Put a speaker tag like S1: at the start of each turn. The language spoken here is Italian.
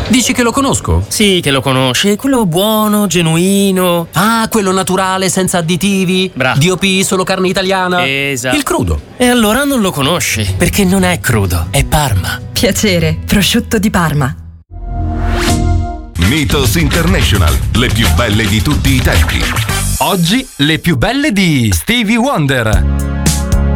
S1: Dici che lo conosco?
S2: Sì, che lo conosci, quello buono, genuino.
S1: Ah, quello naturale, senza additivi.
S2: Bravo.
S1: DOP, solo carne italiana.
S2: Esatto.
S1: Il crudo.
S2: E allora non lo conosci, perché non è crudo, è Parma.
S3: Piacere, prosciutto di Parma.
S4: Mythos International, le più belle di tutti i tempi.
S5: Oggi le più belle di Stevie Wonder.